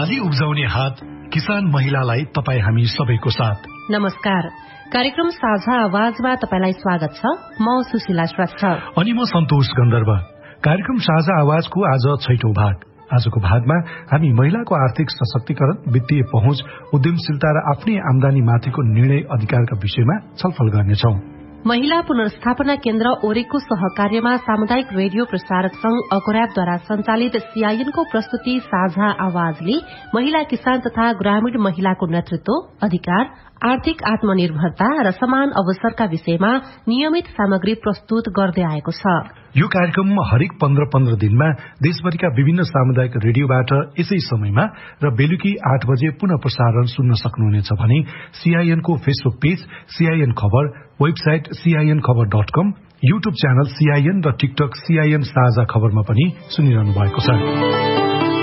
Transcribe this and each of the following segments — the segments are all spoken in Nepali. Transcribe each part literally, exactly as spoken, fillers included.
बाली उब्जाउने हात किसान महिलालाई तपाई हामी सबैको साथ। नमस्कार, कार्यक्रम साझा आवाजमा तपाईलाई स्वागत छ। म सुशीला श्रेष्ठ अनि म सन्तोष गन्धर्व। कार्यक्रम साझा आवाजको आज छैटौं भाग। आजको भागमा हामी महिलाको आर्थिक सशक्तिकरण, वित्तीय पहुँच, उद्यमशीलता र आफ्नै आमदानी माथिको निर्णय अधिकारका विषयमा छलफल गर्नेछौं। महिला पुनर्स्थापना केन्द्र ओरेको सहकार्यमा सामुदायिक रेडियो प्रसारक संघ अकोराबद्वारा संचालित सीआईएनको प्रस्तुति साझा आवाजले महिला किसान तथा ग्रामीण महिलाको नेतृत्व, अधिकार, आर्थिक आत्मनिर्भरता र समान अवसरका विषयमा नियमित सामग्री प्रस्तुत गर्दै आएको छ। यो कार्यक्रम हरेक पन्ध्र पन्ध्र दिनमा देशभरिका विभिन्न सामुदायिक रेडियोबाट यसै समयमा र बेलुकी आठ बजे पुनः प्रसारण सुन्न सक्नुहुनेछ भने सीआईएनको फेसबुक पेज सीआईएन खबर, वेबसाइट सीआईएन खबर डट कम, युट्युब च्यानल सीआईएन र टिकटक सीआईएन साझा खबरमा पनि सुनिरहनु भएको छ।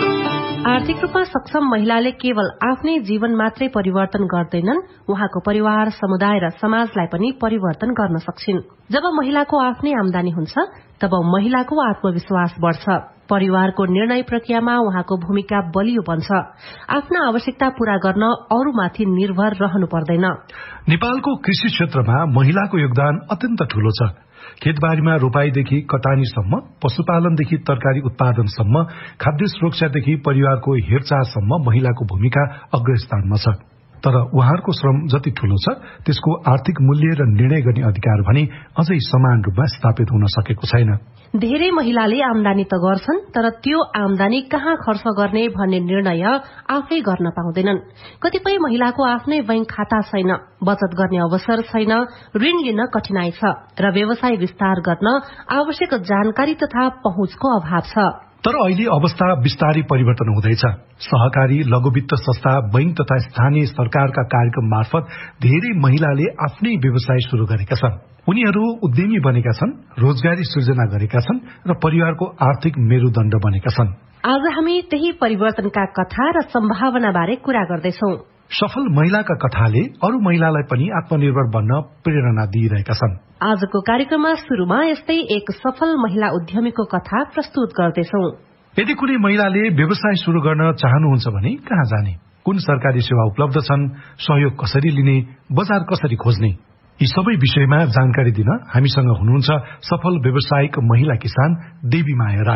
आर्थिक रूपमा सक्षम महिलाले केवल आफ्नै जीवन मात्रै परिवर्तन गर्दैनन्, उहाँको परिवार, समुदाय र समाजलाई पनि परिवर्तन गर्न सक्छिन्। जब महिलाको आफ्नै आमदानी हुन्छ तब महिलाको आत्मविश्वास बढ्छ, परिवारको निर्णय प्रक्रियामा उहाँको भूमिका बलियो बन्छ, आफ्ना आवश्यकता पूरा गर्न अरूमाथि निर्भर रहनु पर्दैन। नेपालको कृषि क्षेत्रमा महिलाको योगदान अत्यन्त ठूलो छ। खेतबारीमा रोपाईदेखि कटानीसम्म, पशुपालनदेखि तरकारी उत्पादनसम्म, खाद्य सुरक्षादेखि परिवारको हेरचाहसम्म महिलाको भूमिका अग्रस्थानमा छ। तर उहाँहरूको श्रम जति ठूलो छ, त्यसको आर्थिक मूल्य र निर्णय गर्ने अधिकार भने अझै समान रूपमा स्थापित हुन सकेको छैन। धेरै महिलाले आमदानी त गर्छन्, तर त्यो आमदानी कहाँ खर्च गर्ने भन्ने निर्णय आफै गर्न पाउँदैनन्। कतिपय महिलाको आफ्नै बैंक खाता छैन, बचत गर्ने अवसर छैन, ऋण लिन कठिनाई छ र व्यवसाय विस्तार गर्न आवश्यक जानकारी तथा पहुँचको अभाव छ। तर अहिले अवस्था विस्तारै परिवर्तन हुँदैछ। सहकारी, लघुवित्त संस्था, बैंक तथा स्थानीय सरकारका कार्यक्रम मार्फत धेरै महिलाले आफ्नै व्यवसाय शुरू गरेका छन्। उनीहरू उद्यमी बनेका छन्, रोजगारी सृजना गरेका छन् र परिवारको आर्थिक मेरुदण्ड बनेका छन्। आज हामी त्यही परिवर्तनका कथा र सम्भावना बारे कुरा गर्दैछौं। सफल महिलाका कथाले अरू महिलालाई पनि आत्मनिर्भर बन्न प्रेरणा दिइरहेका छन्। आजको कार्यक्रममा शुरूमा यस्तै एक सफल महिला उद्यमीको कथा प्रस्तुत गर्दैछौं। यदि कुनै महिलाले व्यवसाय शुरू गर्न चाहनुहुन्छ भने कहाँ जाने, कुन सरकारी सेवा उपलब्ध छन्, सहयोग कसरी लिने, बजार कसरी खोज्ने, यी सबै विषयमा जानकारी दिन हामीसँग हुनुहुन्छ सफल व्यावसायिक महिला किसान देवी माया राई।